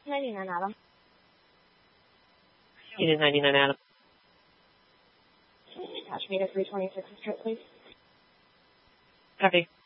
99, Adam. Unit 99, Adam. Attach me to 326 trip, please. Copy.